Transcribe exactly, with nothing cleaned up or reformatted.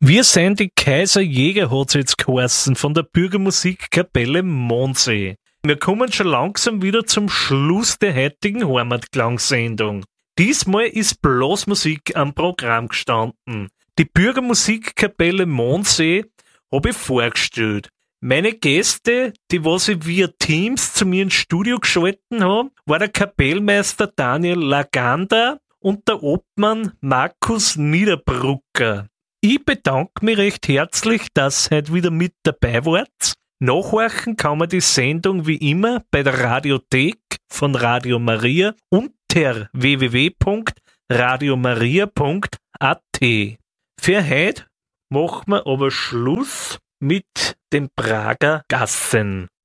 Wir sind die Kaiserjäger, hat's jetzt geheißen, von der Bürgermusikkapelle Mondsee. Wir kommen schon langsam wieder zum Schluss der heutigen Heimatklangsendung. Diesmal ist Blasmusik am Programm gestanden. Die Bürgermusikkapelle Mondsee habe ich vorgestellt. Meine Gäste, die was ich via Teams zu mir ins Studio geschalten habe, war der Kapellmeister Daniel Laganda und der Obmann Markus Niederbrucker. Ich bedanke mich recht herzlich, dass ihr heute wieder mit dabei wart. Nachhorchen kann man die Sendung wie immer bei der Radiothek von Radio Maria unter w w w punkt radio maria punkt a t. Für heute machen wir aber Schluss mit den Prager Gassen.